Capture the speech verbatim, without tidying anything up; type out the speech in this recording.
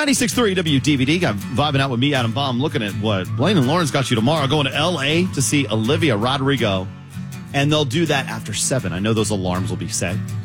ninety-six point three W D V D. Got vibing out with me, Adam Baum, looking at what Blaine and Lawrence got you tomorrow. Going to L A to see Olivia Rodrigo. And they'll do that after seven. I know those alarms will be set.